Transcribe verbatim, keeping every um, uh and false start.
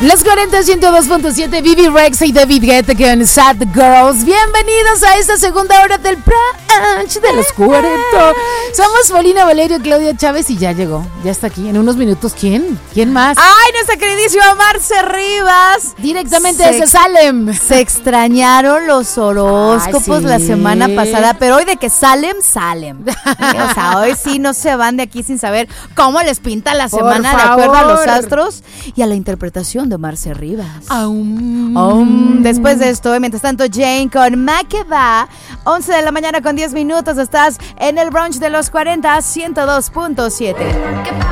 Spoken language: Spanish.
Los cuarenta, ciento dos punto siete, Vivi Rex y David Guetta con Sad Girls. Bienvenidos a esta segunda hora del brunch de los cuarenta. Somos Paulina Valerio, Claudia Chávez y ya llegó, ya está aquí. En unos minutos, ¿quién? ¿Quién más? ¡Ay, nuestra queridísima Marce Rivas! Directamente se, desde Salem. Se extrañaron los horóscopos. Ay, sí. La semana pasada, pero hoy de que Salem, Salem. O sea, hoy sí no se van de aquí sin saber cómo les pinta la semana de acuerdo a los astros y a la interpretación de Marce Rivas. Um. Um, después de esto, mientras tanto, Jane con Makeba, once de la mañana con diez minutos, estás en el brunch de los cuarenta, ciento dos punto siete.